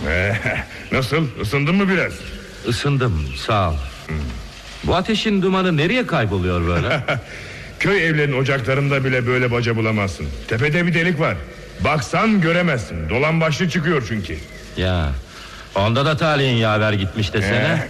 Nasıl, ısındın mı biraz? Isındım, sağ ol. Bu ateşin dumanı nereye kayboluyor böyle? Köy evlerinin ocaklarında bile böyle baca bulamazsın. Tepede bir delik var. Baksan göremezsin. Dolan başlı çıkıyor çünkü. Ya, onda da talihin yaver gitmiş desene.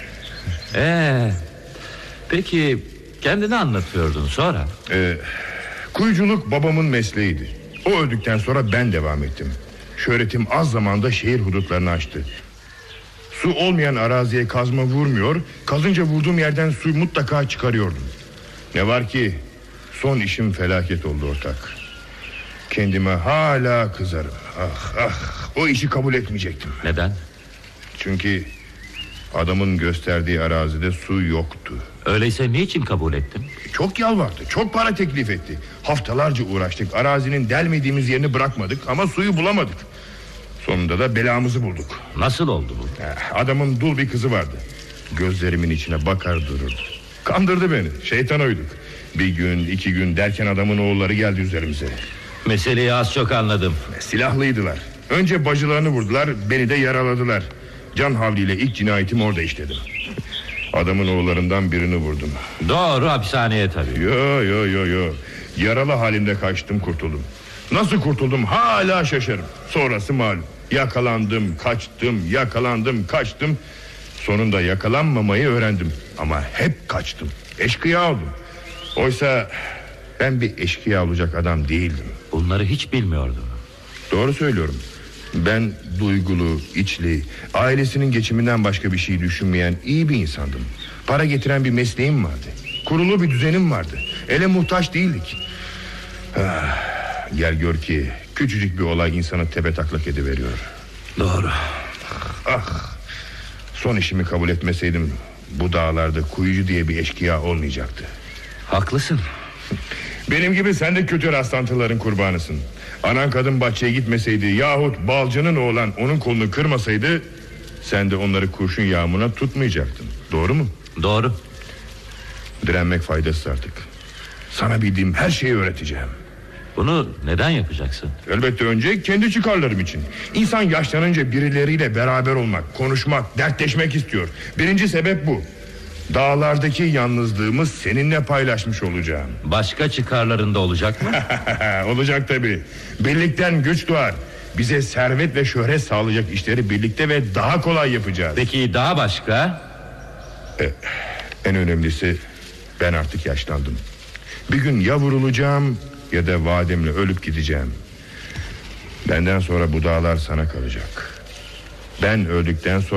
Peki kendini anlatıyordun sonra? Kuyuculuk babamın mesleğiydi. O öldükten sonra ben devam ettim. Şöhretim az zamanda şehir hudutlarını aştı. Su olmayan araziye kazma vurmuyor, kazınca vurduğum yerden suyu mutlaka çıkarıyordum. Ne var ki son işim felaket oldu ortak. Kendime hala kızarım. O işi kabul etmeyecektim. Neden? Çünkü adamın gösterdiği arazide su yoktu. Öyleyse niçin kabul ettin? Çok yalvardı, çok para teklif etti. Haftalarca uğraştık, arazinin delmediğimiz yerini bırakmadık ama suyu bulamadık. Sonunda da belamızı bulduk. Nasıl oldu bu? Adamın dul bir kızı vardı. Gözlerimin içine bakar dururdu. Kandırdı beni, şeytan oyduk. Bir gün, 2 gün derken adamın oğulları geldi üzerimize. Meseleyi az çok anladım. Silahlıydılar. Önce bacılarını vurdular, beni de yaraladılar. Can havliyle ilk cinayetimi orada işledim. Adamın oğullarından birini vurdum. Doğru, hapishaneye tabii. Yo. Yaralı halimde kaçtım, kurtuldum. Nasıl kurtuldum hala şaşarım. Sonrası malum. Yakalandım, kaçtım. Sonunda yakalanmamayı öğrendim. Ama hep kaçtım. Eşkıya oldum. Oysa ben bir eşkıya olacak adam değildim. Bunları hiç bilmiyordum. Doğru söylüyorum. Ben duygulu, içli, ailesinin geçiminden başka bir şey düşünmeyen iyi bir insandım. Para getiren bir mesleğim vardı. Kurulu bir düzenim vardı. Ele muhtaç değildik. Gel gör ki küçücük bir olay insanı tepetaklak ediveriyor. Doğru. Son işimi kabul etmeseydim bu dağlarda kuyucu diye bir eşkıya olmayacaktı. Haklısın. Benim gibi sen de kötü rastlantıların kurbanısın. Anan kadın bahçeye gitmeseydi yahut balcının oğlan onun kolunu kırmasaydı sen de onları kurşun yağmuruna tutmayacaktın. Doğru mu? Doğru. Direnmek faydasız artık. Sana bildiğim her şeyi öğreteceğim. Bunu neden yapacaksın? Elbette önce kendi çıkarlarım için. İnsan yaşlanınca birileriyle beraber olmak, konuşmak, dertleşmek istiyor. Birinci sebep bu. Dağlardaki yalnızlığımı seninle paylaşmış olacağım. Başka çıkarlarında olacak mı? Olacak tabii. Birlikten güç doğar. Bize servet ve şöhret sağlayacak işleri birlikte ve daha kolay yapacağız. Peki daha başka? En önemlisi ben artık yaşlandım. Bir gün ya vurulacağım ya da vademle ölüp gideceğim. Benden sonra bu dağlar sana kalacak. Ben öldükten sonra